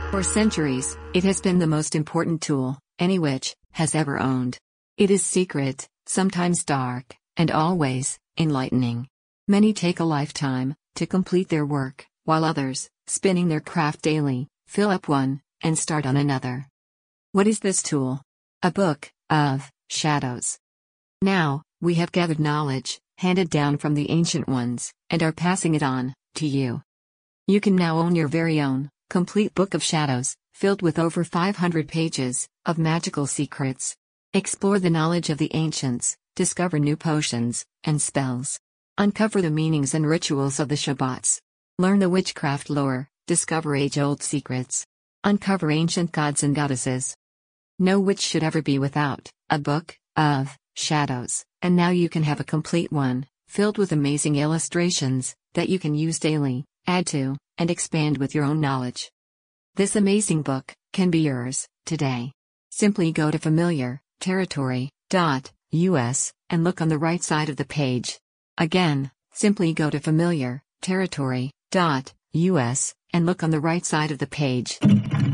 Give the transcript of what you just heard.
For centuries, it has been the most important tool any witch has ever owned. It is secret, sometimes dark, and always enlightening. Many take a lifetime to complete their work, while others, spinning their craft daily, fill up one and start on another. What is this tool? A book of shadows. Now, we have gathered knowledge, handed down from the ancient ones, and are passing it on to you. You can now own your very own complete book of shadows, filled with over 500 pages of magical secrets. Explore the knowledge of the ancients, discover new potions and spells. Uncover the meanings and rituals of the Shabbats. Learn the witchcraft lore, discover age-old secrets. Uncover ancient gods and goddesses. No witch should ever be without a book of shadows, and now you can have a complete one, filled with amazing illustrations that you can use daily, add to, and expand with your own knowledge. This amazing book can be yours today. Simply go to familiarterritory.us and look on the right side of the page. Again, simply go to familiarterritory.us and look on the right side of the page.